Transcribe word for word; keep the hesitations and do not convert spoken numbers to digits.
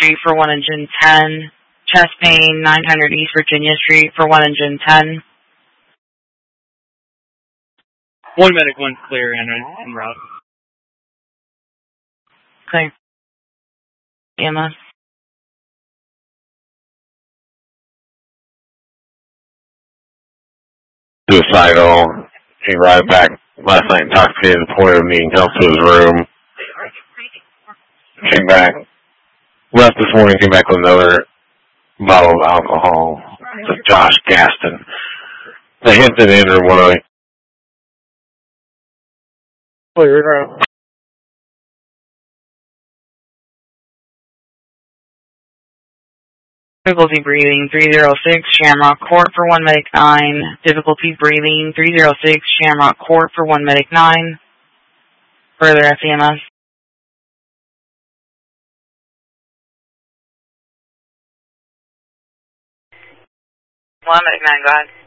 Street for one engine ten. Chest pain, nine hundred East Virginia Street for one engine ten. One medic, one clear and en route. Clear. E M S. Suicidal. He arrived back last night intoxicated to the point of needing help to his room. Came back. Left this morning, came back with another bottle of alcohol. It's Josh Gaston. They hinted in or one of Clear out. Difficulty breathing, three oh six, Shamrock Court for one medic nine. Difficulty breathing, three oh six, Shamrock Court for one medic nine. Further F E M S. one medic nine, go ahead.